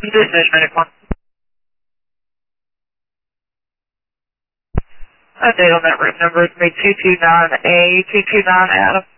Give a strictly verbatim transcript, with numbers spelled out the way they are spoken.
Decision medical. Update on that room number is two two nine A, two two nine Adam.